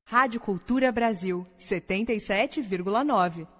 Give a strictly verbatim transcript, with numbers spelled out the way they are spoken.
Rádio Cultura Brasil, setenta e sete vírgula nove.